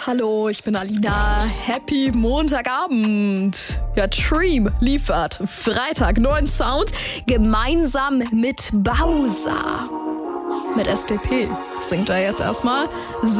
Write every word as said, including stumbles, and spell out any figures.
Hallo, ich bin Alina. Happy Montagabend. Ja, Dream liefert Freitag neuen Sound gemeinsam mit Bowser. Mit S D P singt er jetzt erstmal